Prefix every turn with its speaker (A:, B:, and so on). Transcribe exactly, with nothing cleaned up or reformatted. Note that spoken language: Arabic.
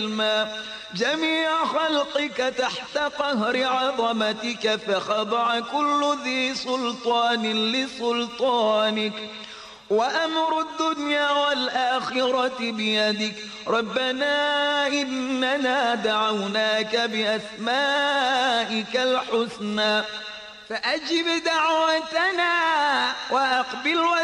A: جميع خلقك تحت قهر عظمتك، فخضع كل ذي سلطان لسلطانك، وأمر الدنيا والآخرة بيدك. ربنا إننا دعوناك بأسمائك الحسنى فأجب دعوتنا وأقبل